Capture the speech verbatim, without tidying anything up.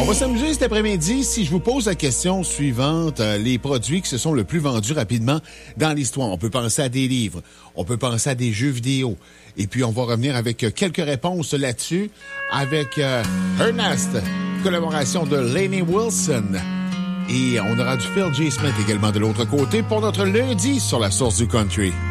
va s'amuser cet après-midi si je vous pose la question suivante. Euh, les produits qui se sont le plus vendus rapidement dans l'histoire. On peut penser à des livres, on peut penser à des jeux vidéo. Et puis, on va revenir avec euh, quelques réponses là-dessus avec euh, Ernest, collaboration de Lainey Wilson. Et on aura du Phil J. Smith également de l'autre côté pour notre lundi sur la source du country.